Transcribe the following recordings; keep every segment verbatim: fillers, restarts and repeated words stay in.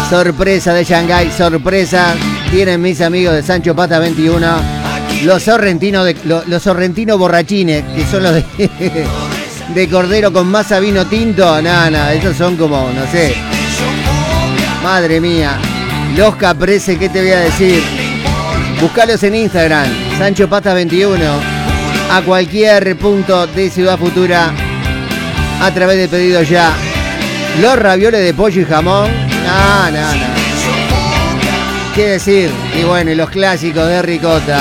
Sorpresa de Shanghái, sorpresa. Tienen mis amigos de Sancho Pasta veintiuno. Los sorrentinos, de, los, los sorrentinos borrachines, que son los de, de cordero con masa vino tinto. Nada, nada, esos son como, no sé. Madre mía. Los capreses, ¿qué te voy a decir? Buscalos en Instagram, Sancho Pasta veintiuno. A cualquier punto de Ciudad Futura. A través de pedido ya. Los ravioles de pollo y jamón. No, no, no. ¿Qué decir? Y bueno, y los clásicos de ricota.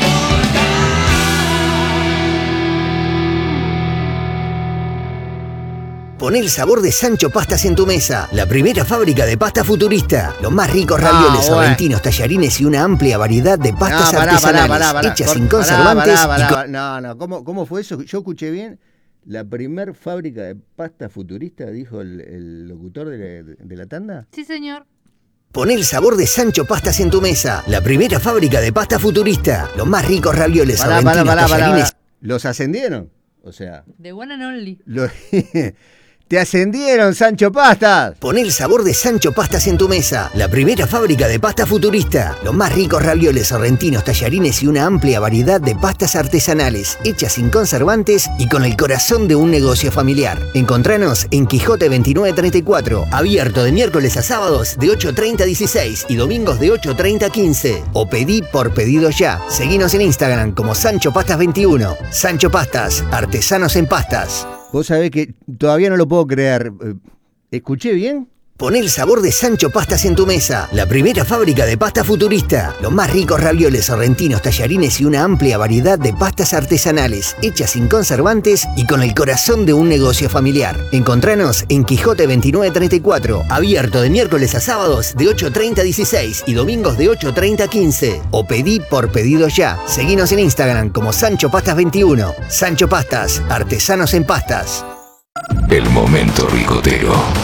Pon el sabor de Sancho Pastas en tu mesa. La primera fábrica de pasta futurista. Los más ricos ravioles, ah, sorrentinos, tallarines y una amplia variedad de pastas no, pará, artesanales pará, pará, pará, hechas Cort- sin conservantes. Pará, pará, pará, y con... No, no, ¿Cómo, ¿cómo fue eso? ¿Yo escuché bien? La primer fábrica de pasta futurista, dijo el, el locutor de la, de la tanda. Sí, señor. Pon el sabor de Sancho Pastas en tu mesa. La primera fábrica de pasta futurista. Los más ricos ravioles, pará, sorrentinos, pará, pará, tallarines. Pará, pará. ¿Los ascendieron? O sea... The one and only. Los... ¡Te ascendieron, Sancho Pastas! Pon el sabor de Sancho Pastas en tu mesa. La primera fábrica de pasta futurista. Los más ricos ravioles, sorrentinos, tallarines y una amplia variedad de pastas artesanales, hechas sin conservantes y con el corazón de un negocio familiar. Encontranos en Quijote veintinueve treinta y cuatro, abierto de miércoles a sábados de ocho treinta a dieciséis y domingos de ocho treinta a quince. O pedí por pedido ya. Seguinos en Instagram como Sancho Pastas veintiuno. Sancho Pastas, artesanos en pastas. Vos sabés que todavía no lo puedo creer. ¿Escuché bien? Pon el sabor de Sancho Pastas en tu mesa. La primera fábrica de pasta futurista. Los más ricos ravioles, sorrentinos, tallarines y una amplia variedad de pastas artesanales, hechas sin conservantes y con el corazón de un negocio familiar. Encontranos en Quijote veintinueve treinta y cuatro, abierto de miércoles a sábados de ocho treinta a dieciséis y domingos de ocho treinta a quince. O pedí por pedido ya. Seguinos en Instagram como Sancho Pastas veintiuno. Sancho Pastas, artesanos en pastas. El momento ricotero.